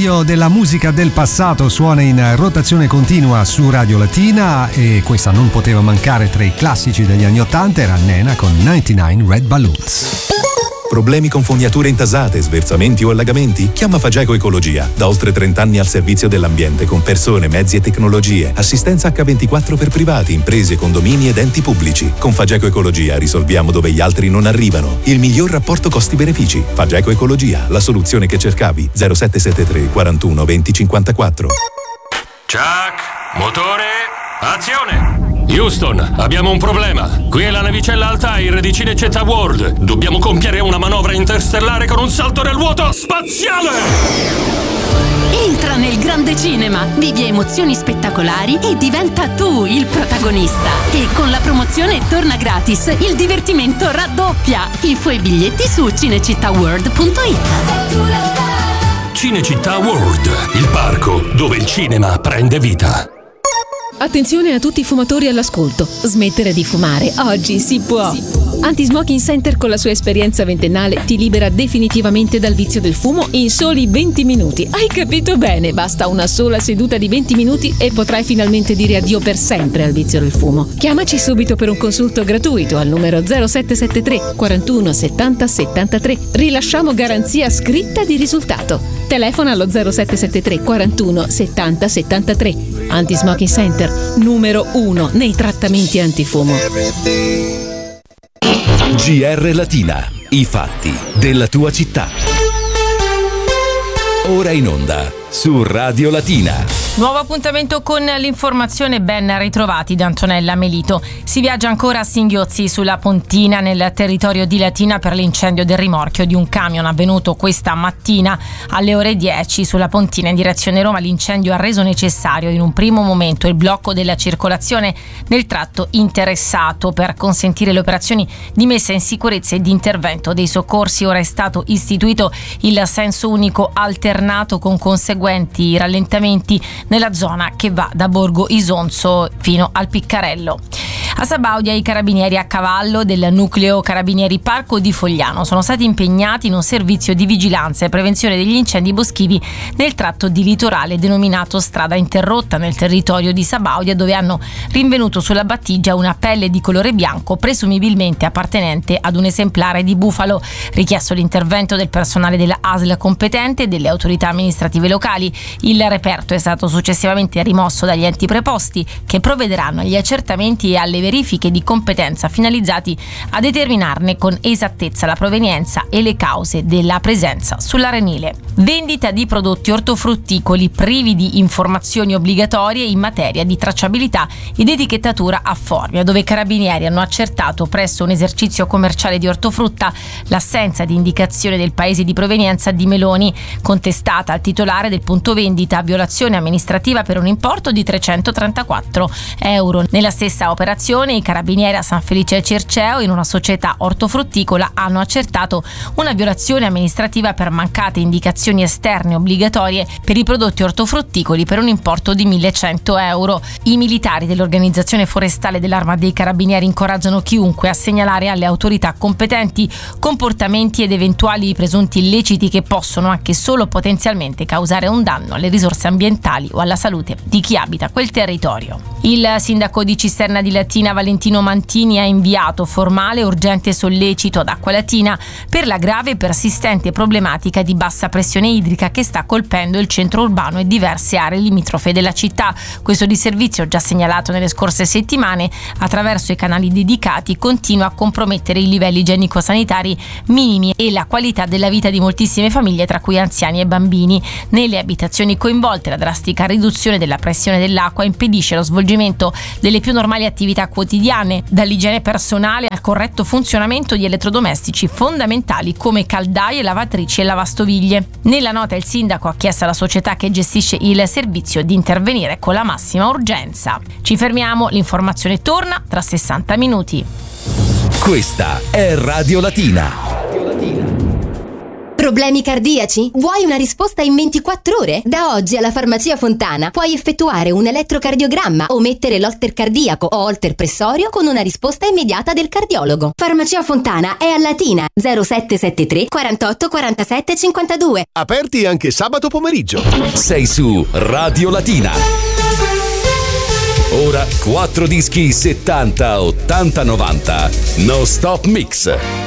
meglio della musica del passato suona in rotazione continua su Radio Latina e questa non poteva mancare tra i classici degli anni 80, era Nena con 99 Red Balloons. Problemi con fognature intasate, sversamenti o allagamenti? Chiama Fageco Ecologia. Da oltre 30 anni al servizio dell'ambiente con persone, mezzi e tecnologie. Assistenza H24 per privati, imprese, condomini ed enti pubblici. Con Fageco Ecologia risolviamo dove gli altri non arrivano. Il miglior rapporto costi-benefici. Fageco Ecologia, la soluzione che cercavi. 0773 41 20 54. Chuck, motore, azione! Houston, abbiamo un problema. Qui è la navicella Altair di Cinecittà World. Dobbiamo compiere una manovra interstellare con un salto nel vuoto spaziale! Entra nel grande cinema, vivi emozioni spettacolari e diventa tu il protagonista. E con la promozione torna gratis, il divertimento raddoppia. Info e biglietti su cinecittàworld.it. Cinecittà World, il parco dove il cinema prende vita. Attenzione a tutti i fumatori all'ascolto. Smettere di fumare oggi si può. Anti-Smoking Center con la sua esperienza ventennale ti libera definitivamente dal vizio del fumo in soli 20 minuti. Hai capito bene? Basta una sola seduta di 20 minuti e potrai finalmente dire addio per sempre al vizio del fumo. Chiamaci subito per un consulto gratuito al numero 0773 41 70 73. Rilasciamo garanzia scritta di risultato. Telefona allo 0773 41 70 73. Anti-Smoking Center, numero 1 nei trattamenti antifumo. GR Latina, i fatti della tua città. Ora in onda su Radio Latina. Nuovo appuntamento con l'informazione, ben ritrovati da Antonella Melito. Si viaggia ancora a singhiozzi sulla Pontina nel territorio di Latina per l'incendio del rimorchio di un camion avvenuto questa mattina alle ore 10 sulla Pontina in direzione Roma. L'incendio ha reso necessario in un primo momento il blocco della circolazione nel tratto interessato per consentire le operazioni di messa in sicurezza e di intervento dei soccorsi. Ora è stato istituito il senso unico alternato con conseguenti rallentamenti nella zona che va da Borgo Isonzo fino al Piccarello. A Sabaudia i carabinieri a cavallo del nucleo Carabinieri Parco di Fogliano sono stati impegnati in un servizio di vigilanza e prevenzione degli incendi boschivi nel tratto di litorale denominato Strada Interrotta nel territorio di Sabaudia, dove hanno rinvenuto sulla battigia una pelle di colore bianco presumibilmente appartenente ad un esemplare di bufalo. Richiesto l'intervento del personale della ASL competente e delle autorità amministrative locali. Il reperto è stato successivamente rimosso dagli enti preposti, che provvederanno agli accertamenti e alle verifiche di competenza finalizzati a determinarne con esattezza la provenienza e le cause della presenza sull'arenile. Vendita di prodotti ortofrutticoli privi di informazioni obbligatorie in materia di tracciabilità ed etichettatura a Formia, dove i carabinieri hanno accertato presso un esercizio commerciale di ortofrutta l'assenza di indicazione del paese di provenienza di meloni, contestata al titolare del punto vendita violazione amministrativa per un importo di €334. Nella stessa operazione i carabinieri a San Felice al Circeo, in una società ortofrutticola, hanno accertato una violazione amministrativa per mancate indicazioni esterne obbligatorie per i prodotti ortofrutticoli per un importo di €1.100. I militari dell'organizzazione forestale dell'Arma dei Carabinieri incoraggiano chiunque a segnalare alle autorità competenti comportamenti ed eventuali presunti illeciti che possono anche solo potenzialmente causare un danno alle risorse ambientali o alla salute di chi abita quel territorio. Il sindaco di Cisterna di Latina, Valentino Mantini, ha inviato formale e urgente sollecito ad Acqua Latina per la grave e persistente problematica di bassa pressione idrica che sta colpendo il centro urbano e diverse aree limitrofe della città. Questo disservizio, già segnalato nelle scorse settimane attraverso i canali dedicati, continua a compromettere i livelli igienico-sanitari minimi e la qualità della vita di moltissime famiglie, tra cui anziani e bambini. Nelle abitazioni coinvolte la drastica riduzione della pressione dell'acqua impedisce lo svolgimento delle più normali attività quotidiane, dall'igiene personale al corretto funzionamento di elettrodomestici fondamentali come caldaie, lavatrici e lavastoviglie. Nella nota il sindaco ha chiesto alla società che gestisce il servizio di intervenire con la massima urgenza. Ci fermiamo, l'informazione torna tra 60 minuti. Questa è Radio Latina. Problemi cardiaci? Vuoi una risposta in 24 ore? Da oggi alla Farmacia Fontana puoi effettuare un elettrocardiogramma o mettere l'holter cardiaco o holter pressorio con una risposta immediata del cardiologo. Farmacia Fontana è a Latina 0773 48 47 52. Aperti anche sabato pomeriggio. Sei su Radio Latina. Ora 4 dischi 70, 80, 90. No Stop Mix.